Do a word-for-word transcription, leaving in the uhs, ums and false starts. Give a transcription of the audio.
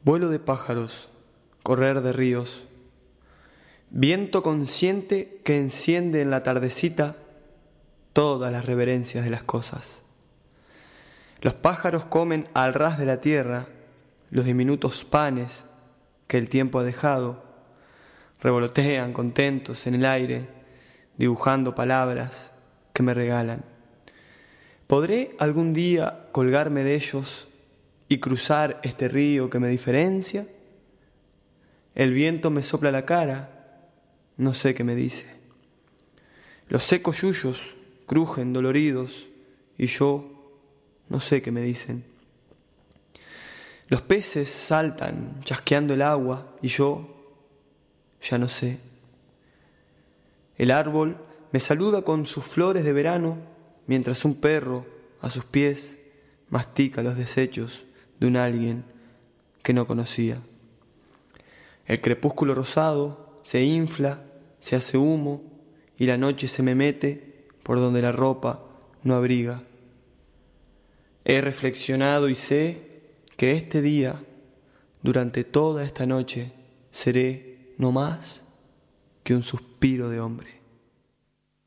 Vuelo de pájaros, correr de ríos, viento consciente que enciende en la tardecita todas las reverencias de las cosas. Los pájaros comen al ras de la tierra los diminutos panes que el tiempo ha dejado, revolotean contentos en el aire, dibujando palabras que me regalan. ¿Podré algún día colgarme de ellos y cruzar este río que me diferencia? El viento me sopla la cara, no sé qué me dice. Los secos yuyos crujen doloridos y yo no sé qué me dicen. Los peces saltan chasqueando el agua y yo ya no sé. El árbol me saluda con sus flores de verano mientras un perro a sus pies mastica los desechos de un alguien que no conocía. El crepúsculo rosado se infla, se hace humo y la noche se me mete por donde la ropa no abriga. He reflexionado y sé que este día, durante toda esta noche, seré no más que un suspiro de hombre.